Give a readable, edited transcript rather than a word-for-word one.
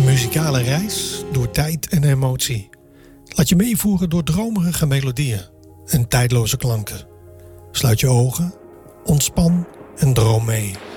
muzikale reis door tijd en emotie. Laat je meevoeren door dromerige melodieën en tijdloze klanken. Sluit je ogen, ontspan en droom mee.